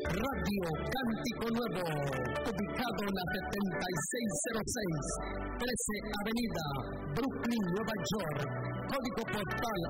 Radio Cántico Nuevo, ubicado en la 7606 13 Avenida, Brooklyn, Nueva York, código postal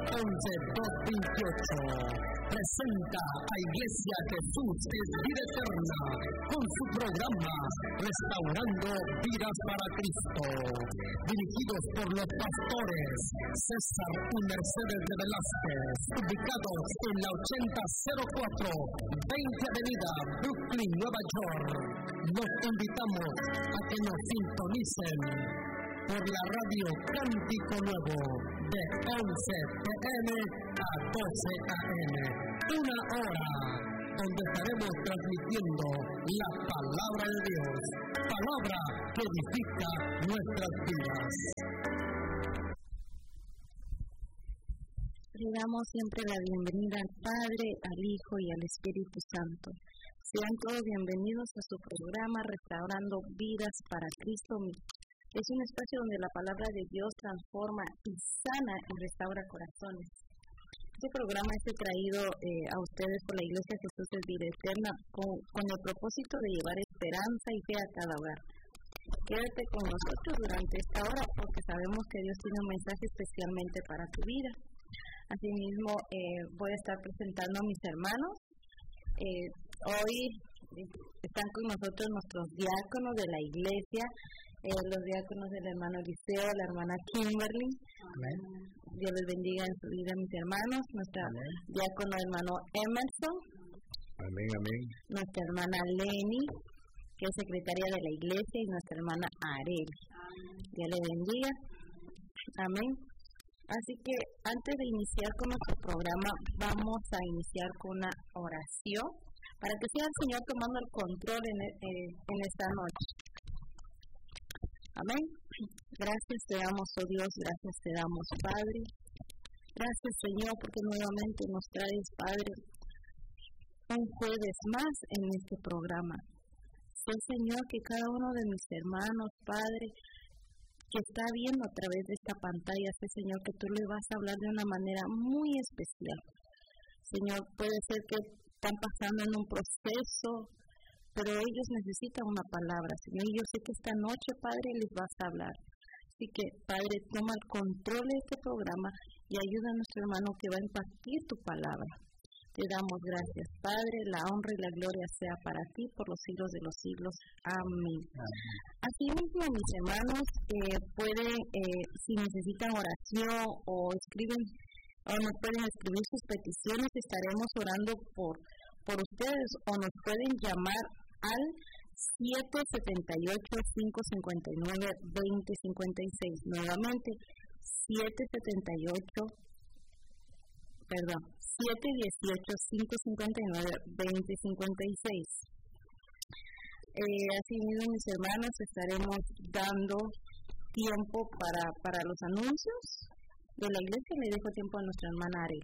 11228. Presenta a Iglesia Jesús es Vida Eterna con su programa Restaurando Vidas para Cristo, dirigidos por los pastores César y Mercedes de Velázquez, ubicados en la 8004 20 Avenida, Brooklyn, Nueva York. Los invitamos a que nos sintonicen por la radio Cántico Nuevo de 11 p.m. a 12 a.m. Una hora donde estaremos transmitiendo la palabra de Dios, palabra que edifica nuestras vidas. Le damos siempre la bienvenida al Padre, al Hijo y al Espíritu Santo. Sean todos bienvenidos a su programa Restaurando Vidas para Cristo. Es un espacio donde la palabra de Dios transforma y sana y restaura corazones. Este programa es traído a ustedes por la Iglesia Jesús es Vida Eterna con el propósito de llevar esperanza y fe a cada hogar. Quédate con nosotros durante esta hora porque sabemos que Dios tiene un mensaje especialmente para tu vida. Asimismo, voy a estar presentando a mis hermanos. Hoy están con nosotros nuestros diáconos de la iglesia, los diáconos del hermano Eliseo, la hermana Kimberly. Amén. Dios les bendiga en su vida, mis hermanos. Nuestra diácono hermano Emerson. Amén, amén. Nuestra hermana Lenny, que es secretaria de la iglesia, y nuestra hermana Arel. Dios les bendiga. Amén. Así que antes de iniciar con nuestro programa, vamos a iniciar con una oración para que sea el Señor tomando el control en esta noche. Amén. Gracias te damos, oh Dios, gracias te damos, Padre. Gracias, Señor, porque nuevamente nos traes, Padre, un jueves más en este programa. Sé, Señor, que cada uno de mis hermanos, Padre, que está viendo a través de esta pantalla, sé, Señor, que tú le vas a hablar de una manera muy especial. Señor, puede ser que están pasando en un proceso, pero ellos necesitan una palabra, Señor, y yo sé que esta noche, Padre, les vas a hablar. Así que, Padre, toma el control de este programa y ayuda a nuestro hermano que va a impartir tu palabra. Te damos gracias, Padre, la honra y la gloria sea para ti por los siglos de los siglos. Amén. Asimismo, mis hermanos, pueden, si necesitan oración o escriben, o nos pueden escribir sus peticiones, estaremos orando por ustedes, o nos pueden llamar al 778-559-2056. Nuevamente, 718-559-2056. Asimismo, mis hermanos, estaremos dando tiempo para los anuncios de la iglesia. Le dejo tiempo a nuestra hermana Arel.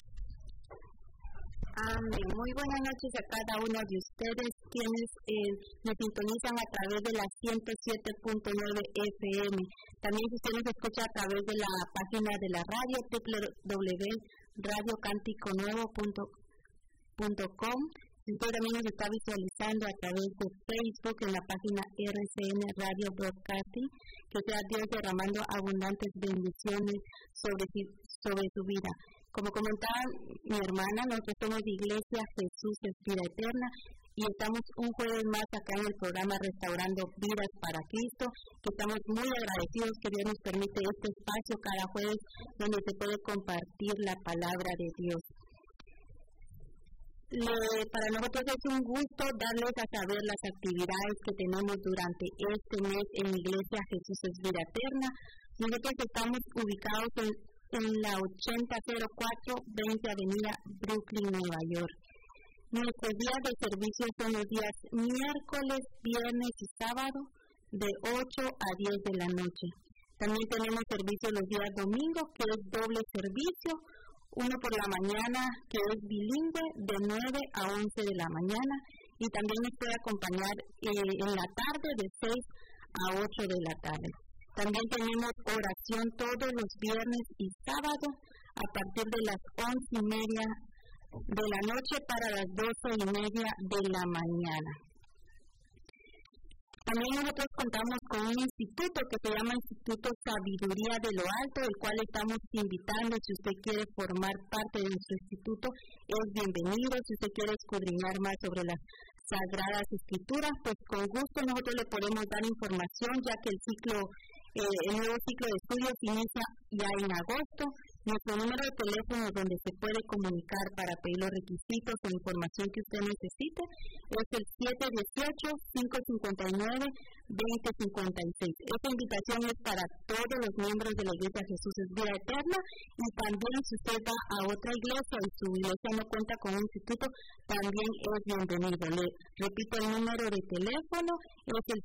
Amén. Muy buenas noches a cada uno de ustedes quienes nos sintonizan a través de la 107.9 FM. También si usted nos escucha a través de la página de la radio www.radiocanticonuevo.com. Usted también nos está visualizando a través de Facebook en la página RCN Radio Broadcasting. Que sea Dios derramando abundantes bendiciones sobre su vida. Como comentaba mi hermana, nosotros somos de Iglesia Jesús es Vida Eterna y estamos un jueves más acá en el programa Restaurando Vidas para Cristo, que estamos muy agradecidos que Dios nos permite este espacio cada jueves donde se puede compartir la palabra de Dios. Para nosotros es un gusto darles a saber las actividades que tenemos durante este mes en Iglesia Jesús es Vida Eterna. Nosotros estamos ubicados en la 8004 20 Avenida, Brooklyn, Nueva York. Nuestros días de servicio son los días miércoles, viernes y sábado de 8 a 10 de la noche. También tenemos servicio los días domingos, que es doble servicio, uno por la mañana, que es bilingüe, de 9 a 11 de la mañana, y también nos puede acompañar en la tarde de 6 a 8 de la tarde. También tenemos oración todos los viernes y sábados a partir de las 11:30 de la noche para las 12:30 de la mañana. También nosotros contamos con un instituto que se llama Instituto Sabiduría de lo Alto, el cual estamos invitando. Si usted quiere formar parte de nuestro instituto, es bienvenido. Si usted quiere escudriñar más sobre las Sagradas Escrituras, pues con gusto nosotros le podemos dar información, ya que el nuevo ciclo de estudios inicia ya en agosto. Nuestro número de teléfono donde se puede comunicar para pedir los requisitos o información que usted necesite es el 718-559-2056. Esta invitación es para todos los miembros de la Iglesia Jesús es Vida Eterna, y también si usted va a otra iglesia y su iglesia no cuenta con un instituto, también es bienvenido. Le repito, el número de teléfono es el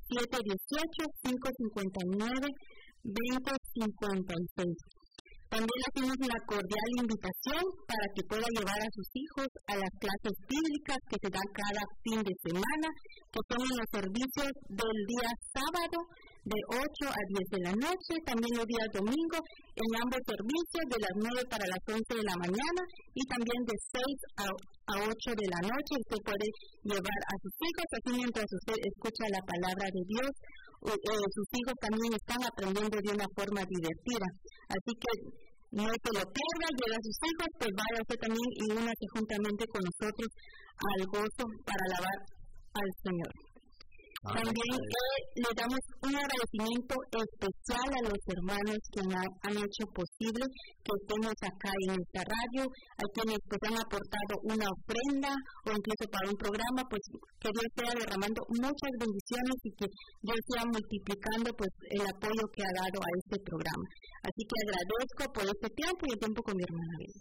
718-559-2056. También hacemos una cordial invitación para que pueda llevar a sus hijos a las clases bíblicas que se dan cada fin de semana, que son en los servicios del día sábado de 8 a 10 de la noche, también los días domingo en ambos servicios de las 9 para las 11 de la mañana y también de 6 a 8 de la noche. Usted puede llevar a sus hijos, así mientras usted escucha la palabra de Dios, sus hijos también están aprendiendo de una forma divertida. Así que no se lo pierda, lleva a sus hijos, pues vaya usted también y únase juntamente con nosotros al gozo para alabar al Señor. También le damos un agradecimiento especial a los hermanos que han hecho posible que estemos acá en esta radio, a quienes pues han aportado una ofrenda o incluso para un programa, pues que Dios sea derramando muchas bendiciones y que Dios sea multiplicando pues el apoyo que ha dado a este programa. Así que agradezco por este tiempo y el tiempo con mi hermana Arely.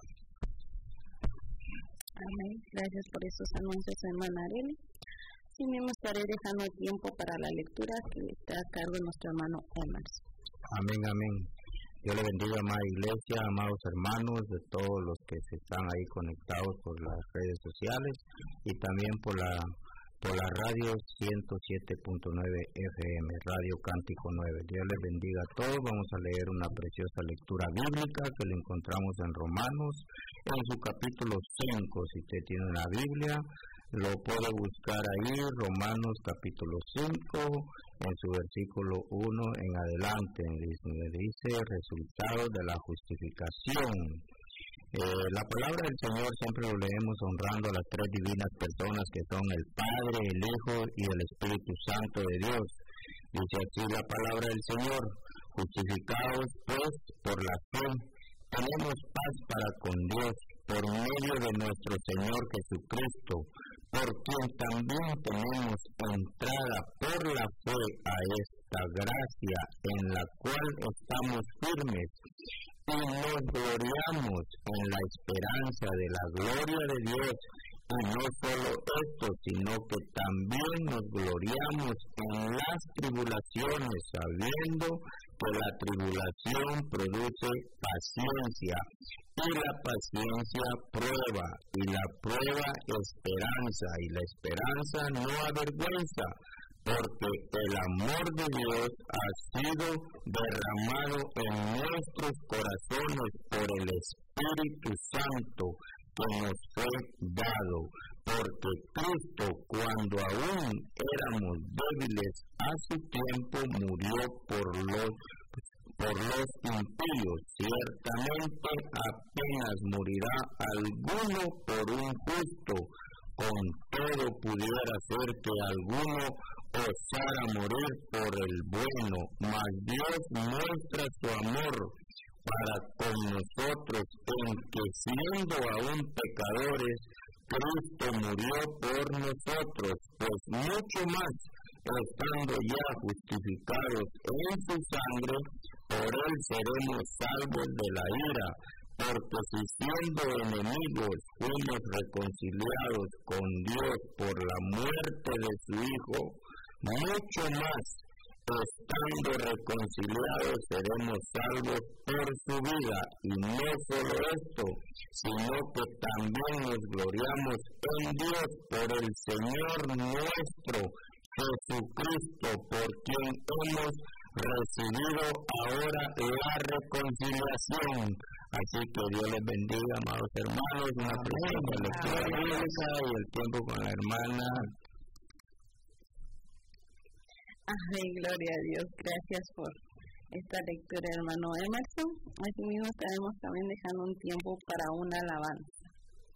Amén. Gracias por esos anuncios, hermana Arely. Sí mismo estaré dejando tiempo para la lectura que está a cargo de nuestro hermano Omar. Amén, amén. Dios le bendiga, amada iglesia, amados hermanos, de todos los que se están ahí conectados por las redes sociales y también por la radio 107.9 FM, Radio Cántico 9. Dios les bendiga a todos. Vamos a leer una preciosa lectura bíblica que la encontramos en Romanos, en su capítulo 5. Si usted tiene una Biblia, lo puede buscar ahí, Romanos capítulo 5, en su versículo 1 en adelante, dice resultado de la justificación. La palabra del Señor siempre lo leemos honrando a las tres divinas personas que son el Padre, el Hijo y el Espíritu Santo de Dios. Dice así la palabra del Señor: justificados pues por la fe, tenemos paz para con Dios por medio de nuestro Señor Jesucristo, por quien también tenemos entrada por la fe a esta gracia en la cual estamos firmes y nos gloriamos en la esperanza de la gloria de Dios. Y no solo esto, sino que también nos gloriamos en las tribulaciones, sabiendo que la tribulación produce paciencia, y la paciencia prueba, y la prueba esperanza, y la esperanza no avergüenza, porque el amor de Dios ha sido derramado en nuestros corazones por el Espíritu Santo que nos fue dado, porque Cristo, cuando aún éramos débiles, a su tiempo murió por los impíos. Ciertamente apenas morirá alguno por un justo, con todo pudiera ser que alguno osara morir por el bueno, mas Dios muestra su amor para con nosotros en que siendo aún pecadores, Cristo murió por nosotros, pues mucho más, estando ya justificados en su sangre, por él seremos salvos de la ira, porque si siendo enemigos fuimos reconciliados con Dios por la muerte de su Hijo, mucho más, estando reconciliados seremos salvos por su vida. Y no solo esto, sino que también nos gloriamos en Dios por el Señor nuestro Jesucristo, por quien hemos recibido ahora la reconciliación. Así que Dios les bendiga, amados hermanos, una preciosa lectura bíblica y el tiempo con la hermana. Amén, gloria a Dios. Gracias por esta lectura, hermano Emerson. Así mismo estaremos también dejando un tiempo para una alabanza.